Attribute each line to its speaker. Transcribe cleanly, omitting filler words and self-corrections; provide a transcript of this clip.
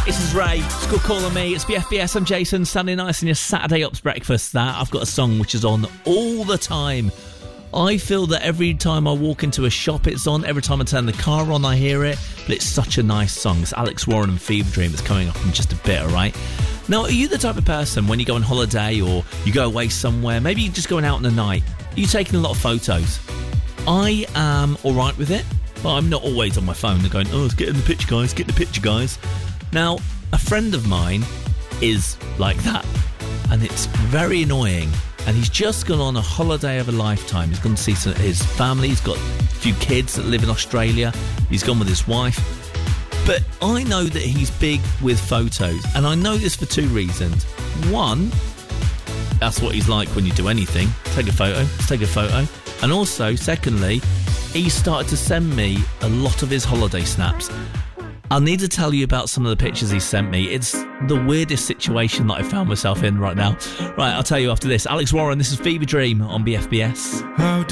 Speaker 1: This is Ray. It's called Call on Me. It's BFBS. I'm Jason. Sunday nights in your Saturday Ups breakfast. I've got a song which is on all the time. I feel that every time I walk into a shop, it's on. Every time I turn the car on, I hear it. But it's such a nice song. It's Alex Warren and Fever Dream. It's coming up in just a bit, all right? Now, are you the type of person when you go on holiday or you go away somewhere, maybe you're just going out in the night, are you taking a lot of photos? I am all right with it, but I'm not always on my phone. They're going, oh, let's get in the picture, guys. Get in the picture, guys. Now, a friend of mine is like that, and it's very annoying. And he's just gone on a holiday of a lifetime. He's gone to see his family. He's got a few kids that live in Australia. He's gone with his wife. But I know that he's big with photos. And I know this for two reasons. One, that's what he's like when you do anything. Take a photo. Let's take a photo. And also, secondly, he started to send me a lot of his holiday snaps. I need to tell you about some of the pictures he sent me. It's the weirdest situation that I found myself in right now. Right, I'll tell you after this. Alex Warren, this is Fever Dream on BFBS.